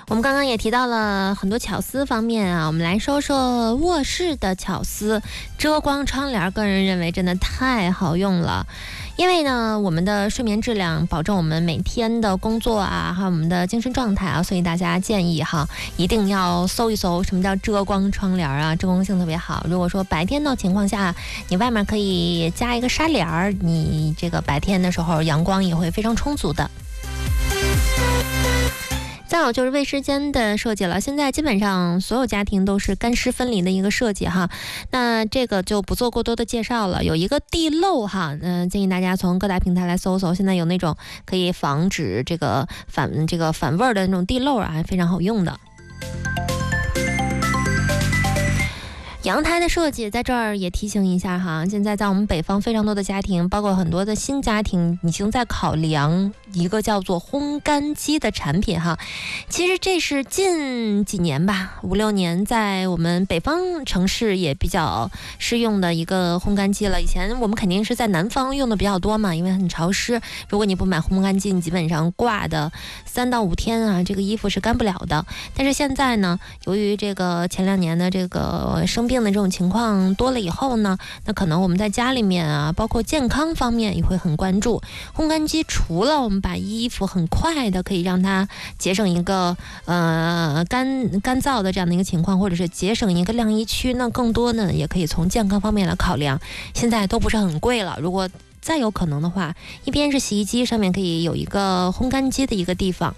我们刚刚也提到了很多巧思方面啊，我们来说说卧室的巧思。遮光窗帘，个人认为真的太好用了。因为呢，我们的睡眠质量保证我们每天的工作啊，还有我们的精神状态啊，所以大家建议哈，一定要搜一搜什么叫遮光窗帘啊，遮光性特别好。如果说白天的情况下，你外面可以加一个纱帘儿，你这个白天的时候阳光也会非常充足的。再有就是卫生间的设计了，现在基本上所有家庭都是干湿分离的一个设计哈，那这个就不做过多的介绍了。有一个地漏哈，建议大家从各大平台来搜搜，现在有那种可以防止这个反味儿的那种地漏啊，非常好用的。阳台的设计在这儿也提醒一下哈，现在在我们北方非常多的家庭，包括很多的新家庭，已经在考量一个叫做烘干机的产品哈。其实这是近几年吧，5、6年，在我们北方城市也比较适用的一个烘干机了。以前我们肯定是在南方用的比较多嘛，因为很潮湿，如果你不买烘干机，你基本上挂的3到5天啊，这个衣服是干不了的。但是现在呢，由于这个前2年的这个生病的这种情况多了以后呢，那可能我们在家里面啊，包括健康方面也会很关注。烘干机除了我们把衣服很快的可以让它节省一个干燥的这样的一个情况，或者是节省一个晾衣区，那更多呢也可以从健康方面来考量。现在都不是很贵了，如果再有可能的话，一边是洗衣机上面可以有一个烘干机的一个地方。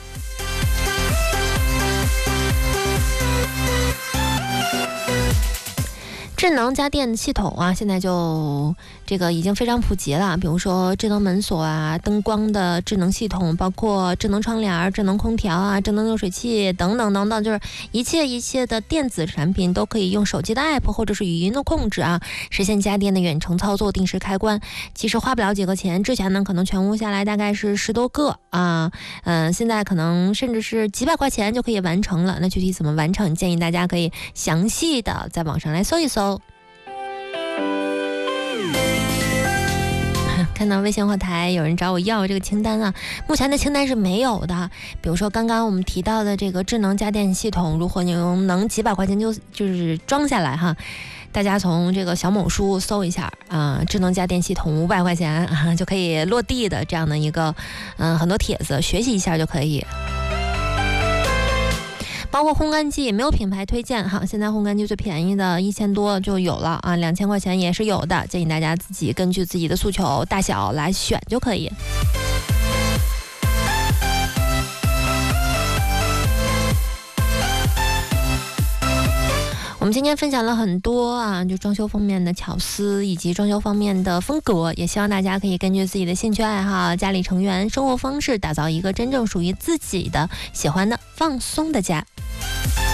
智能家电系统啊，现在就这个已经非常普及了。比如说智能门锁啊、灯光的智能系统，包括智能窗帘、智能空调啊、智能热水器等等等等，就是一切的电子产品都可以用手机的 app 或者是语音的控制啊，实现家电的远程操作、定时开关。其实花不了几个钱，之前呢可能全屋下来大概是10多个啊，现在可能甚至是几百块钱就可以完成了。那具体怎么完成，建议大家可以详细的在网上来搜一搜。看到微信后台有人找我要这个清单啊，目前的清单是没有的。比如说刚刚我们提到的这个智能家电系统，如果你能几百块钱就是装下来哈，大家从这个小某书搜一下啊，智能家电系统500块钱啊就可以落地的这样的一个很多帖子学习一下就可以。包括烘干机没有品牌推荐哈，现在烘干机最便宜的1000多就有了啊，2000块钱也是有的，建议大家自己根据自己的诉求大小来选就可以。我们今天分享了很多啊，就装修方面的巧思以及装修方面的风格，也希望大家可以根据自己的兴趣爱好、家里成员、生活方式，打造一个真正属于自己的喜欢的放松的家。